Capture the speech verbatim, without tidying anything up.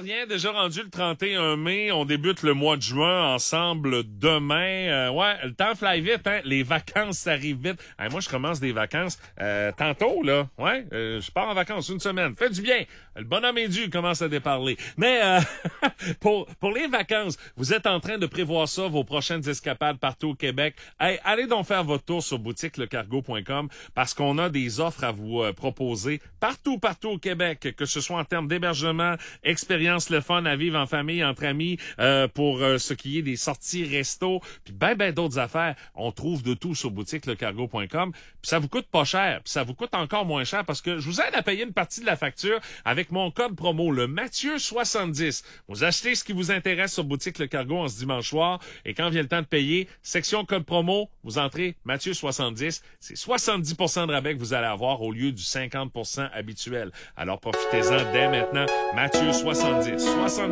rien, déjà rendu le trente et un mai, on débute le mois de juin ensemble demain. Euh, ouais, le temps fly vite, hein. Les vacances arrivent vite. Hey, moi, je commence des vacances euh, tantôt, là. Ouais, euh, je pars en vacances une semaine. Fait du bien. Le bonhomme est dû, commence à déparler. Mais euh, pour pour les vacances, vous êtes en train de prévoir ça, vos prochaines escapades partout au Québec. Hey, allez donc faire votre tour sur boutique le cargo point com parce qu'on a des offres à vous euh, proposer partout, partout au Québec, que ce soit en termes d'hébergement, expérience le fun à vivre en famille, entre amis, euh, pour euh, ce qui est des sorties resto, puis ben ben d'autres affaires. On trouve de tout sur boutique le cargo point com. Puis ça vous coûte pas cher, puis ça vous coûte encore moins cher parce que je vous aide à payer une partie de la facture avec mon code promo, le Mathieu soixante-dix. Vous achetez ce qui vous intéresse sur boutique Le Cargo en ce dimanche soir et quand vient le temps de payer, section code promo, vous entrez Mathieu soixante-dix. C'est soixante-dix pour cent de rabais que vous allez avoir au lieu du cinquante pour cent habituel. Alors profitez-en dès maintenant. Mathieu soixante-dix. soixante